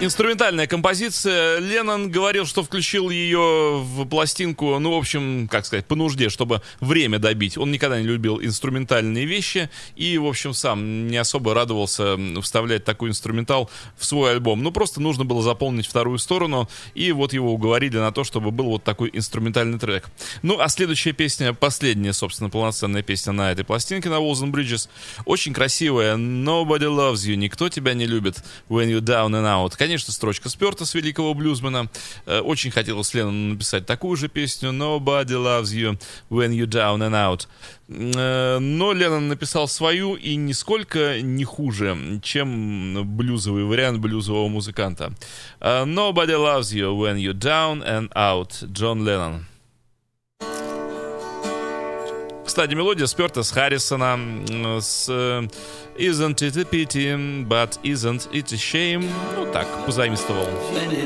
Инструментальная композиция. Леннон говорил, что включил ее в пластинку, ну, в общем, как сказать, по нужде, чтобы время добить. Он никогда не любил инструментальные вещи и, в общем, сам не особо радовался вставлять такой инструментал в свой альбом. Ну, просто нужно было заполнить вторую сторону, и вот его уговорили на то, чтобы был вот такой инструментальный трек. Ну, а следующая песня, последняя, собственно, полноценная песня на этой пластинке, на Walls and Bridges, очень красивая. Nobody loves you, никто тебя не любит. When you're down and out. Конечно, строчка сперта с великого блюзмена. Очень хотелось Леннону написать такую же песню. Nobody loves you when you're down and out. Но Леннон написал свою, и нисколько не хуже, чем блюзовый вариант блюзового музыканта. Nobody loves you when you're down and out. Джон Леннон. Кстати, мелодия сперта с Харрисона, с Isn't it a pity, but isn't it a shame? Ну так, позаимствовал.